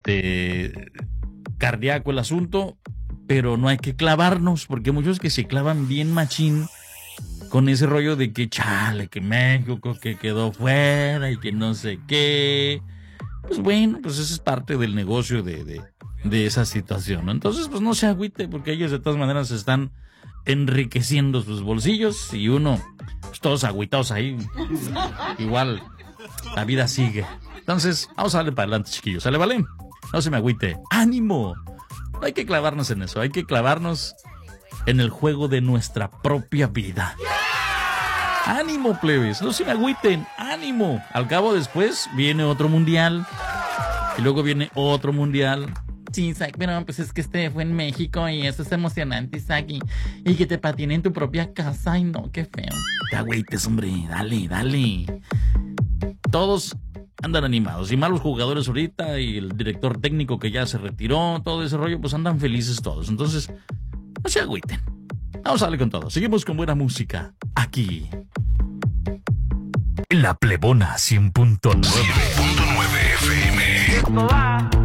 cardíaco el asunto, pero no hay que clavarnos, porque muchos que se clavan bien machín con ese rollo de que chale, que México que quedó fuera y que no sé qué. Pues bueno, pues eso es parte del negocio de esa situación, ¿no? Entonces, pues no se agüite, porque ellos de todas maneras están enriqueciendo sus bolsillos y uno, pues todos agüitados ahí. Igual, la vida sigue. Entonces, vamos a darle para adelante, chiquillos. ¿Sale, vale? No se me agüite. ¡Ánimo! No hay que clavarnos en eso, hay que clavarnos en el juego de nuestra propia vida. ¡Ánimo, plebes! No se me agüiten, ¡ánimo! Al cabo después viene otro mundial. Y luego viene otro mundial. Sí, Isaac, pero pues es que este fue en México y eso es emocionante, Isaac. Y que te patinen en tu propia casa. Ay, no, qué feo. Te agüites, hombre, dale. Todos andan animados. Y malos jugadores ahorita y el director técnico que ya se retiró, todo ese rollo, pues andan felices todos. Entonces, no se agüiten. Vamos a darle con todo. Seguimos con buena música aquí. La Plebona 100.9 FM.